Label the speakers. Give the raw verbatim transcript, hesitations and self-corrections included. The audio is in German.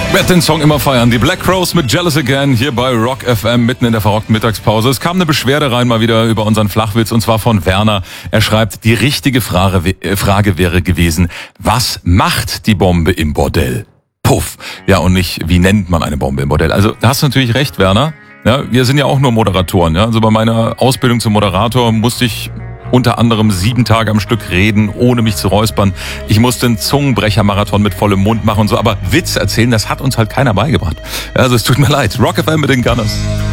Speaker 1: Werd den Song immer feiern. Die Black Crowes mit Jealous Again hier bei Rock F M mitten in der verrockten Mittagspause. Es kam eine Beschwerde rein mal wieder über unseren Flachwitz und zwar von Werner. Er schreibt, die richtige Frage, äh, Frage wäre gewesen, was macht die Bombe im Bordell? Puff. Ja, und nicht, wie nennt man eine Bombe im Bordell? Also, da hast du natürlich recht, Werner. Ja, wir sind ja auch nur Moderatoren. Ja? Also bei meiner Ausbildung zum Moderator musste ich unter anderem sieben Tage am Stück reden, ohne mich zu räuspern. Ich musste einen Zungenbrecher-Marathon mit vollem Mund machen und so. Aber Witz erzählen, das hat uns halt keiner beigebracht. Also es tut mir leid. Rock F M mit den Gunners.